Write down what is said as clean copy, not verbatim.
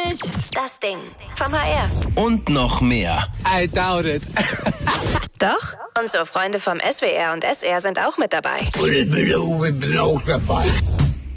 ich. Das Ding vom HR. Und noch mehr. I doubt it. Doch, unsere Freunde vom SWR und SR sind auch mit dabei. Und ich bin auch dabei.